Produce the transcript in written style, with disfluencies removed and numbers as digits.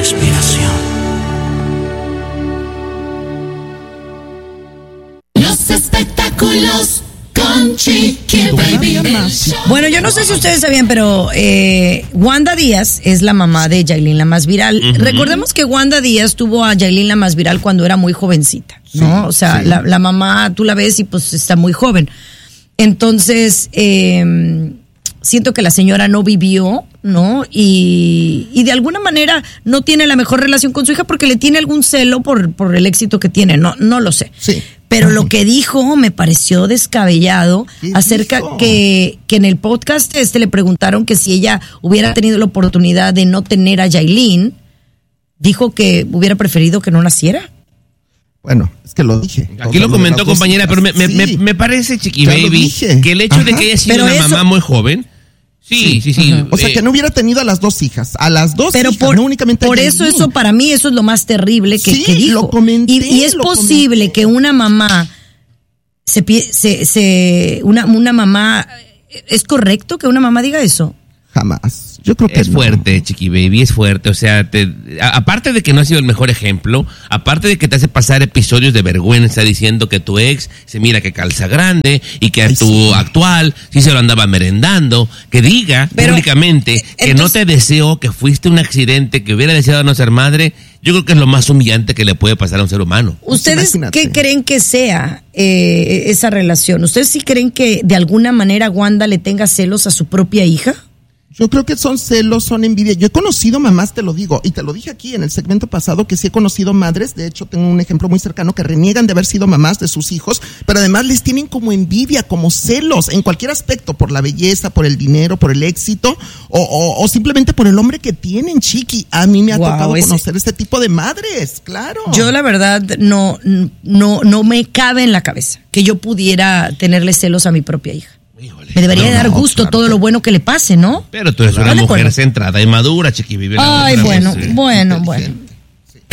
respiración. Los espectáculos con Chiqui Baby. Bueno, yo no sé si ustedes sabían, pero Wanda Díaz es la mamá de Yailin, la más viral. Recordemos que Wanda Díaz tuvo a Yailin, la más viral, cuando era muy jovencita, ¿no? Sí, o sea, sí. la mamá, tú la ves y pues está muy joven. Entonces, siento que la señora no vivió, ¿no? Y de alguna manera no tiene la mejor relación con su hija porque le tiene algún celo por el éxito que tiene. No lo sé. Sí. Pero lo que dijo me pareció descabellado acerca que en el podcast le preguntaron que si ella hubiera tenido la oportunidad de no tener a Yailin, dijo que hubiera preferido que no naciera. Bueno, es que lo dije. Aquí lo comentó, compañera, pero me parece, Chiqui Baby, que el hecho de que haya sido una mamá muy joven. Sí. O sea, que no hubiera tenido a las dos hijas. A las dos pero hijas, no únicamente a por Yailin. eso para mí, eso es lo más terrible que dijo. Lo comenté, y es posible que una mamá una mamá, ¿es correcto que una mamá diga eso? Jamás. Yo creo que es fuerte, Chiqui Baby, es fuerte. O sea, aparte de que no ha sido el mejor ejemplo, aparte de que te hace pasar episodios de vergüenza diciendo que tu ex se mira que calza grande y que a tu actual sí se lo andaba merendando, que diga públicamente que no te deseó, que fuiste un accidente, que hubiera deseado no ser madre, yo creo que es lo más humillante que le puede pasar a un ser humano. ¿Ustedes qué creen que sea esa relación? ¿Ustedes sí creen que de alguna manera Wanda le tenga celos a su propia hija? Yo creo que son celos, son envidia. Yo he conocido mamás, te lo digo, y te lo dije aquí en el segmento pasado, que sí he conocido madres, de hecho tengo un ejemplo muy cercano, que reniegan de haber sido mamás de sus hijos, pero además les tienen como envidia, como celos, en cualquier aspecto, por la belleza, por el dinero, por el éxito, o simplemente por el hombre que tienen, Chiqui. A mí me ha tocado conocer este tipo de madres, claro. Yo la verdad no me cabe en la cabeza que yo pudiera tenerle celos a mi propia hija. Híjole. Me debería dar gusto todo lo bueno que le pase, ¿no? Pero tú eres una mujer centrada y madura, Chiqui Baby. Ay, bueno.